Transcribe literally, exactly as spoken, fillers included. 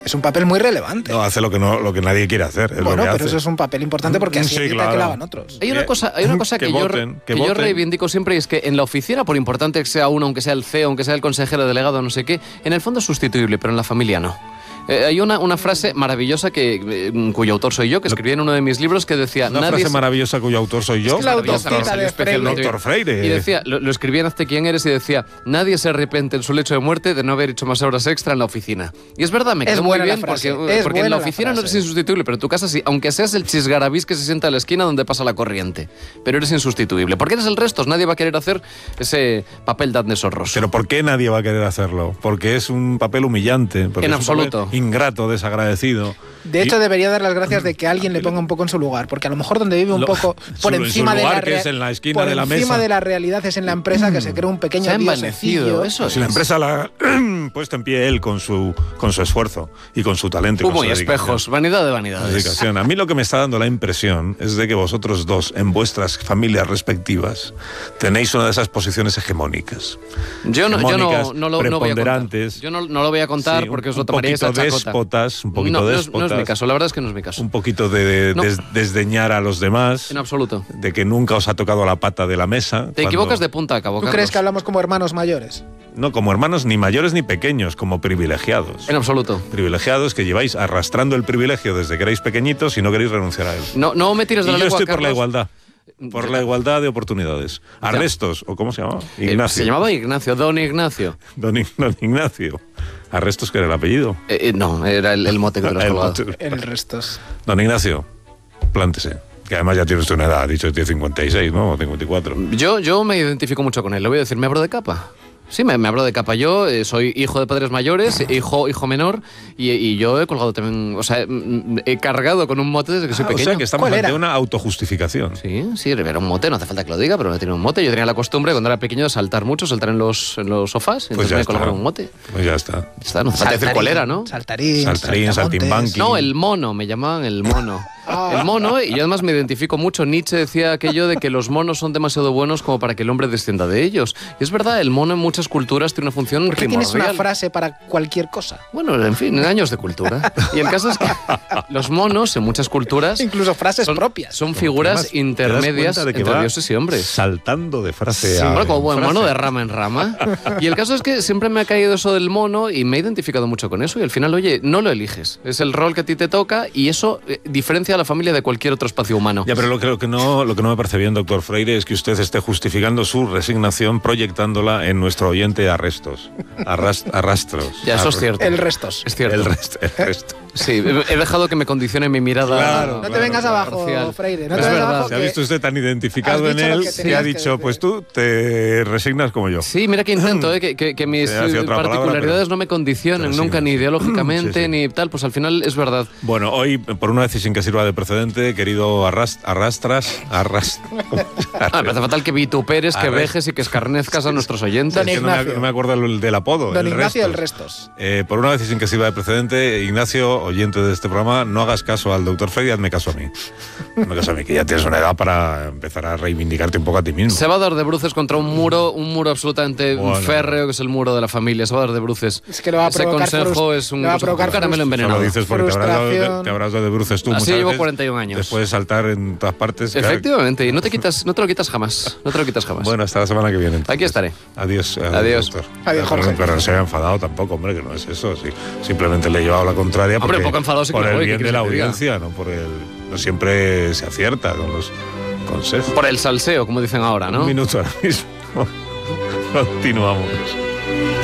Es un papel muy relevante. No, hace lo que no lo que nadie quiere hacer. Es bueno, lo que pero hace. eso es un papel importante porque así Sí, evita claro. que lo hagan otros. Hay una cosa, hay una cosa que, que yo, voten, que que yo voten. reivindico siempre, y es que en la oficina, por importante que sea uno, aunque sea el C E O, aunque sea el consejero delegado, no sé qué, en el fondo es sustituible, pero en la familia no. Eh, hay una, una frase maravillosa que, eh, cuyo autor soy yo, que escribí en uno de mis libros, que decía... Una nadie frase se... maravillosa cuyo autor soy yo. Es que la Maravillosa, autocita no, de especialmente Doctor Freire. Y decía, lo, lo escribí en Hazte quién eres y decía, nadie se arrepiente en su lecho de muerte de no haber hecho más horas extra en la oficina. Y es verdad, me Es quedó muy buena la bien, frase, porque, es porque en buena la la oficina no eres frase. insustituible, pero en tu casa sí, aunque seas el chisgarabís que se sienta a la esquina donde pasa la corriente. Pero eres insustituible. Porque eres el resto, nadie va a querer hacer ese papel tan deshonroso. Pero ¿por qué nadie va a querer hacerlo? Porque es un papel humillante. Porque En es un papel absoluto. ingrato, desagradecido. De hecho, Y- debería dar las gracias de que alguien le ponga un poco en su lugar, porque a lo mejor donde vive un Lo- poco por su- en encima su de la lugar, que rea- es en la esquina por de la encima mesa. de la realidad es en la empresa que se crea un pequeño Se ha dios envanecido, sencillo. eso Si la es. empresa la ha puesto en pie él con su, con su esfuerzo y con su talento. y con Humo su y dedicación. espejos, vanidad de vanidades. Dedicación. A mí lo que me está dando la impresión es de que vosotros dos, en vuestras familias respectivas, tenéis una de esas posiciones hegemónicas. Yo no, yo Hegemónicas, no, no, lo, no voy a contar. preponderantes. Yo no, no lo voy a contar Sí, porque os un lo tomaríais a poquito chacota. déspotas, un poquito no, no es, déspotas. no es mi caso, la verdad es que no es mi caso. Un poquito de No. des- desdeñar a los demás, En absoluto. de que nunca os ha tocado la pata de la mesa. Te cuando- equivocas de punta a cabo, ¿Tú Carlos. crees que hablamos como hermanos mayores? No, como hermanos ni mayores ni pequeños, como privilegiados. En absoluto. Privilegiados que lleváis arrastrando el privilegio desde que erais pequeñitos y no queréis renunciar a él. No, no me tires de Y la yo lengua, estoy por la Carlos. igualdad. Por la igualdad de oportunidades. Arrestos, o ¿cómo se llamaba? Eh, Ignacio. Se llamaba Ignacio, don Ignacio. Don, Ig- don Ignacio. Arrestos, que era el apellido. Eh, eh, no, era el, el mote que te lo has El colgado. mote. El resto es... Don Ignacio, plántese. Que además ya tiene usted una edad, ha dicho que tiene cincuenta y seis, ¿no? O cincuenta y cuatro. Yo, yo me identifico mucho con él. Le voy a decir, me abro de capa. Sí, me, me abro de capa. Yo eh, soy hijo de padres mayores, hijo, hijo menor, y, y yo he colgado también, o sea, mm, he cargado con un mote desde que soy Ah, o pequeño. sea que estamos ¿Cuál ante era? una autojustificación. Sí, sí, era un mote, no hace falta que lo diga, pero tenía un mote. Yo tenía la costumbre cuando era pequeño de saltar mucho, saltar en los, en los sofás, y Pues entonces ya me está. colocaron un mote. Pues ya está. Ya está, no hace falta decir cuál era, ¿no? Saltarín, Saltarín, saltamontes. saltimbanqui. No, el mono, me llamaban el mono. El mono, y yo además me identifico mucho. Nietzsche decía aquello de que los monos son demasiado buenos como para que el hombre descienda de ellos. Y es verdad, el mono en muchas culturas tiene una función ¿Por qué tienes primordial. una frase para cualquier cosa? Bueno, en fin, en años de cultura. Y el caso es que los monos en muchas culturas Incluso frases son, propias. son figuras Además, ¿te das intermedias cuenta de que entre va dioses y hombres. Saltando de frase Sí, a hombre, como buen frase. mono de rama en rama. Y el caso es que siempre me ha caído eso del mono y me he identificado mucho con eso. Y al final, oye, no lo eliges. Es el rol que a ti te toca y eso eh, diferencia a la familia de cualquier otro espacio humano. Ya, pero lo que, lo, que no, lo que no me parece bien, doctor Freire, es que usted esté justificando su resignación proyectándola en nuestro oyente arrestos. Arras- arrastros. Ya, eso es Arre- cierto. El restos. Es cierto. El resto. El resto. Sí, he he dejado que me condicione mi mirada. Claro, No te claro, vengas claro. abajo, Parcial. Freire. No Es te vengas verdad. abajo. Se ha que- visto usted tan identificado has en dicho lo él que que, tenías ha que dicho, decir. pues tú te resignas como yo. Sí, mira que intento, eh, que, que, que mis Te iba a decir eh, otra palabra, particularidades pero- no me condicionen pero sí, nunca, ni sí. ideológicamente, Sí, sí. ni tal. Pues al final es verdad. Bueno, hoy, por una vez y sin que sirva de precedente, querido arrast- arrastras, arrast... Ah, me parece fatal que vituperes, que Arre- vejes y que escarnezcas a nuestros oyentes. Don Es que no, me, Ignacio. no me acuerdo el del apodo. Don el Ignacio del Restos. restos. Eh, por una vez y sin que sirva de precedente, Ignacio, oyente de este programa, no hagas caso al doctor Freire, hazme caso a mí. Hazme caso a mí, que ya tienes una edad para empezar a reivindicarte un poco a ti mismo. Se va a dar de bruces contra un muro, un muro absolutamente Bueno. férreo, que es el muro de la familia. Se va a dar de bruces. Es que le va a Ese provocar consejo frus- es un, le va a es un provocar caramelo frus- envenenado. Solo dices porque te habrás, dado de, Frustración. te habrás dado de bruces tú Así muchas llevo veces, cuarenta y un años. Después de saltar en todas partes. Efectivamente, y no te quitas, no te lo quitas jamás. No te lo quitas jamás. Bueno, hasta la semana que viene. entonces. Aquí estaré. Adiós. eh, Adiós. doctor. Adiós, Pero- Jorge. Pero no se haya enfadado tampoco, hombre, que no es eso. Sí. Simplemente le he llevado la contraria Hombre, porque, poco enfadado sí que por me el voy, ¿qué bien de quieres la que te diga? audiencia, no por el... No siempre se acierta con los consejos. Por el salseo, como dicen ahora, ¿no? Un minuto ahora mismo. Continuamos.